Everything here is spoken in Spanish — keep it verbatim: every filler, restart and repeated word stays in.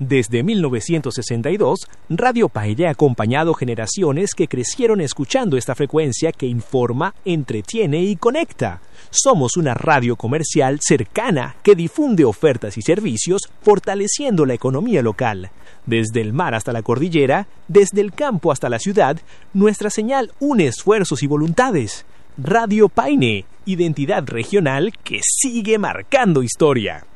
Desde mil novecientos sesenta y dos, Radio Paine ha acompañado generaciones que crecieron escuchando esta frecuencia que informa, entretiene y conecta. Somos una radio comercial cercana que difunde ofertas y servicios fortaleciendo la economía local. Desde el mar hasta la cordillera, desde el campo hasta la ciudad, nuestra señal une esfuerzos y voluntades. Radio Paine, identidad regional que sigue marcando historia.